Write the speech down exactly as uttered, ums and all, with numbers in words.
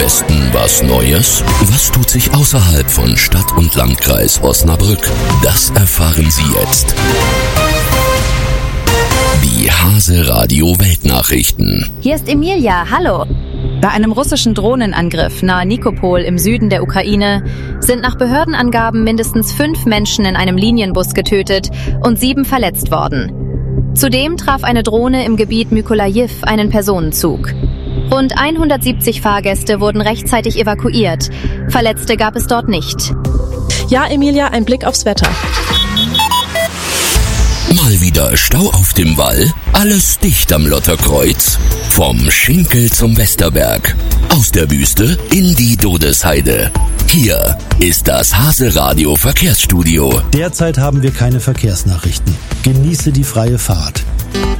Westen was Neues? Was tut sich außerhalb von Stadt und Landkreis Osnabrück? Das erfahren Sie jetzt. Die Hase Radio Weltnachrichten. Hier ist Emilia, hallo. Bei einem russischen Drohnenangriff nahe Nikopol im Süden der Ukraine sind nach Behördenangaben mindestens fünf Menschen in einem Linienbus getötet und sieben verletzt worden. Zudem traf eine Drohne im Gebiet Mykolajiw einen Personenzug. Rund hundertsiebzig Fahrgäste wurden rechtzeitig evakuiert. Verletzte gab es dort nicht. Ja, Emilia, ein Blick aufs Wetter. Mal wieder Stau auf dem Wall, alles dicht am Lotterkreuz. Vom Schinkel zum Westerberg, aus der Wüste in die Dodesheide. Hier ist das Hase Radio Verkehrsstudio. Derzeit haben wir keine Verkehrsnachrichten. Genieße die freie Fahrt.